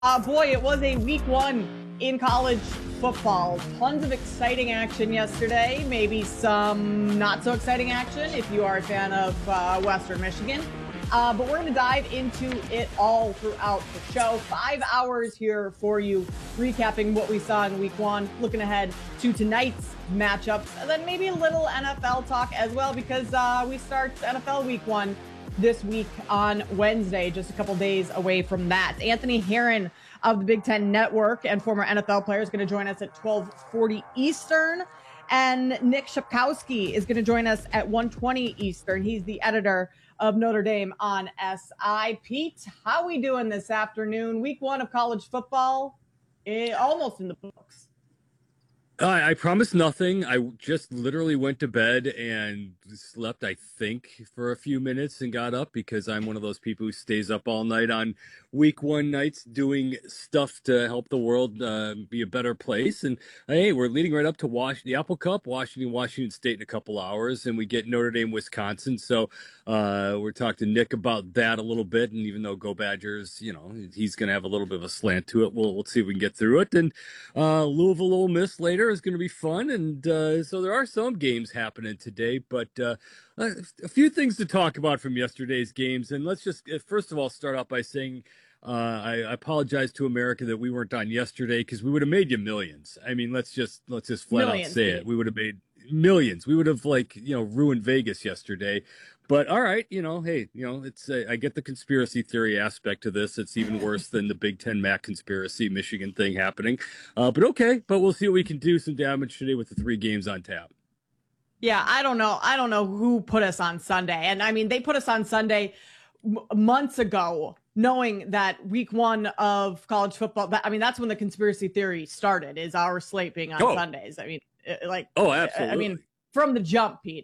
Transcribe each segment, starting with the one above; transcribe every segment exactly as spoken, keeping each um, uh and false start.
Uh, boy, it was a week one in college football. Tons of exciting action yesterday. Maybe some not so exciting action if you are a fan of uh, Western Michigan. Uh, but we're going to dive into it all throughout the show. Five hours here for you, recapping what we saw in week one, looking ahead to tonight's matchups, and then maybe a little N F L talk as well, because uh, we start N F L week one this week on Wednesday, just a couple days away from that. Anthony Herron of the Big Ten Network and former N F L player is going to join us at twelve forty Eastern. And Nick Shapkowski is going to join us at one twenty Eastern. He's the editor of Notre Dame on S I. Pete, how we doing this afternoon? Week one of college football, eh, almost in the books. I, I promise nothing. I just literally went to bed and slept, I think, for a few minutes and got up because I'm one of those people who stays up all night on week one nights doing stuff to help the world uh, be a better place. And hey, we're leading right up to Wash- the Apple Cup, Washington, Washington State in a couple hours, and we get Notre Dame, Wisconsin. So uh, we're talking to Nick about that a little bit. And even though Go Badgers, you know, he's going to have a little bit of a slant to it, we'll, we'll see if we can get through it. And uh, Louisville, Ole Miss later is going to be fun. And uh, so there are some games happening today, but uh, a few things to talk about from yesterday's games. And let's just, first of all, start out by saying uh, I, I apologize to America that we weren't on yesterday because we would have made you millions. I mean, let's just, let's just flat millions, out say it. We would have made millions. We would have, like, you know, ruined Vegas yesterday. But all right, you know, hey, you know, it's uh, I get the conspiracy theory aspect to this. It's even worse than the Big Ten M A C conspiracy Michigan thing happening. Uh, but okay, but we'll see what we can do some damage today with the three games on tap. Yeah, I don't know. I don't know who put us on Sunday. And I mean, they put us on Sunday m- months ago, knowing that week one of college football, that, I mean, that's when the conspiracy theory started, is our slate being on oh. Sundays. I mean, like, oh, absolutely. I mean, from the jump, Pete.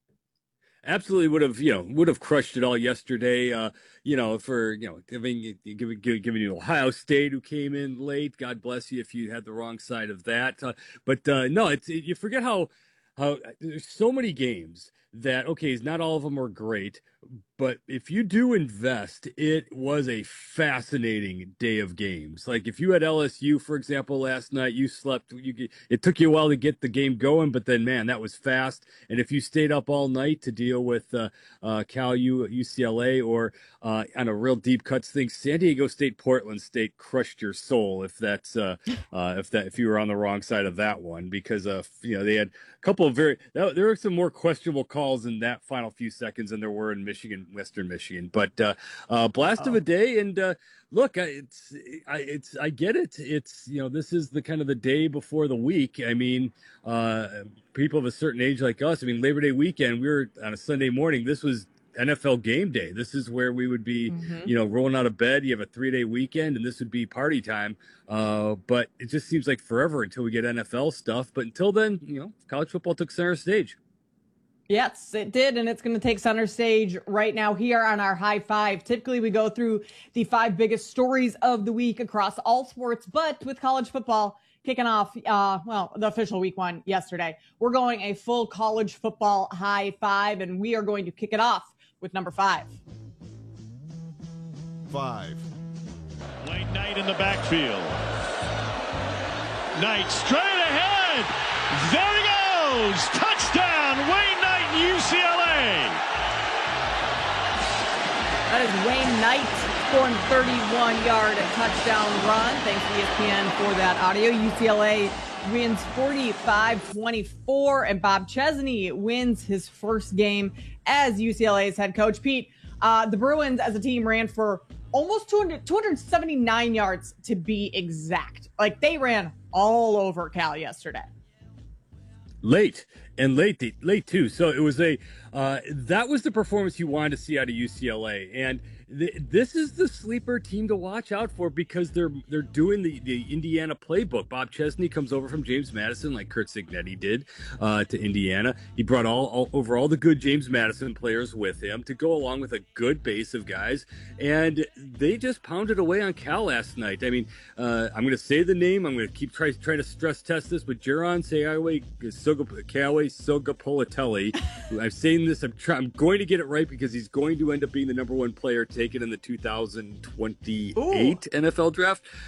Absolutely would have, you know, would have crushed it all yesterday, uh, you know, for, you know, giving, giving, giving you Ohio State, who came in late. God bless you if you had the wrong side of that. Uh, but uh, no, it's, it, you forget how, how there's so many games that, okay, not all of them are great, but if you do invest, it was a fascinating day of games. Like if you had L S U, for example, last night, you slept, you, it took you a while to get the game going, but then, man, that was fast. And if you stayed up all night to deal with uh, uh, Cal U, U C L A, or uh, on a real deep cuts thing, San Diego State, Portland State crushed your soul. If that's uh, uh, if that if you were on the wrong side of that one, because uh, you know they had a couple of very there were some more questionable calls in that final few seconds than there were in Michigan. Western Michigan, but uh, uh, blast oh. of a day. And uh, look, it's, I, it's, I get it. It's, you know, this is the kind of the day before the week. I mean, uh, people of a certain age like us, I mean, Labor Day weekend, we were on a Sunday morning. This was N F L game day. This is where we would be, mm-hmm. you know, rolling out of bed. You have a three day weekend and this would be party time. Uh, but it just seems like forever until we get N F L stuff. But until then, you know, college football took center stage. Yes, it did, and it's going to take center stage right now here on our High Five. Typically, we go through the five biggest stories of the week across all sports, but with college football kicking off, uh, well, the official week one yesterday, we're going a full college football High Five, and we are going to kick it off with number five. Five. Wayne Knight in the backfield. Knight straight ahead. There he goes. Touchdown, Wayne Knight. U C L A. That is Wayne Knight scoring thirty-one yard touchdown run. Thanks to E S P N for that audio. U C L A wins forty-five twenty-four, and Bob Chesney wins his first game as U C L A's head coach. Pete, uh, the Bruins as a team ran for almost two hundred, two hundred seventy-nine yards to be exact. Like, they ran all over Cal yesterday. Late and late, late too. So it was a, uh, that was the performance you wanted to see out of U C L A. And th- this is the sleeper team to watch out for because they're, they're doing the, the Indiana playbook. Bob Chesney comes over from James Madison, like Kurt Cignetti did, uh, to Indiana. He brought all, all over all the good James Madison players with him to go along with a good base of guys. And they just pounded away on Cal last night. I mean, uh, I'm going to say the name. I'm going to keep trying try to stress test this, but Jaron Sayaway Soga Soga Politelli. I'm saying this. I'm trying. I'm going to get it right because he's going to end up being the number one player t- taken in the two thousand twenty-eight Ooh. N F L draft.